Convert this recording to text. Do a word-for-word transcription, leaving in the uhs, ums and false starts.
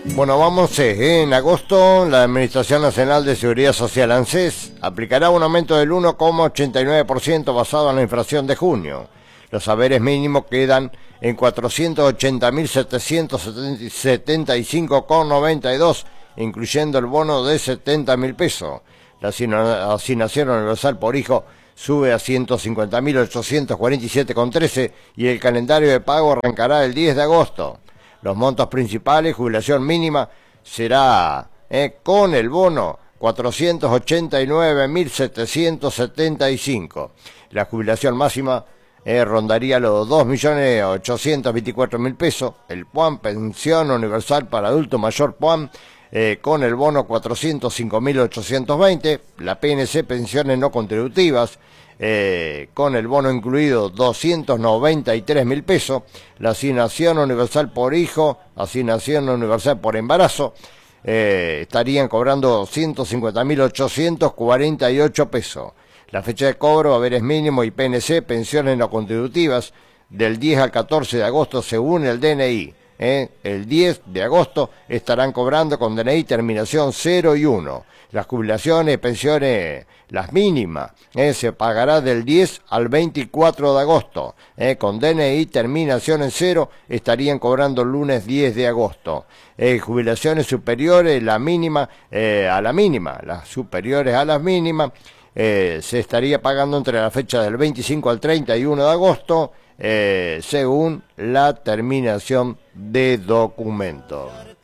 Bueno, vamos, eh, en agosto la Administración Nacional de Seguridad Social, ANSES, aplicará un aumento del uno coma ochenta y nueve por ciento basado en la inflación de junio. Los haberes mínimos quedan en cuatrocientos ochenta mil setecientos setenta y cinco coma noventa y dos, incluyendo el bono de setenta mil pesos. La asignación universal por hijo sube a ciento cincuenta mil ochocientos cuarenta y siete coma trece y el calendario de pago arrancará el diez de agosto. Los montos principales, jubilación mínima, será eh, con el bono cuatrocientos ochenta y nueve mil setecientos setenta y cinco. La jubilación máxima eh, rondaría los dos millones ochocientos veinticuatro mil pesos. El PUAM, pensión universal para adulto mayor PUAM, eh, con el bono cuatrocientos cinco mil ochocientos veinte. La P N C, pensiones no contributivas, Eh, con el bono incluido doscientos noventa y tres mil pesos, la asignación universal por hijo, asignación universal por embarazo, eh, estarían cobrando ciento cincuenta mil ochocientos cuarenta y ocho pesos. La fecha de cobro, haberes mínimos y P N C, pensiones no contributivas, del diez al catorce de agosto según el D N I. Eh, el diez de agosto estarán cobrando con D N I terminación cero y uno. Las jubilaciones, pensiones, las mínimas, eh, se pagará del diez al veinticuatro de agosto. Eh, con D N I terminación en cero estarían cobrando el lunes diez de agosto. Eh, jubilaciones superiores, la mínima eh, a la mínima, las superiores a las mínimas, eh, se estaría pagando entre la fecha del veinticinco al treinta y uno de agosto, eh, según la terminación de documento.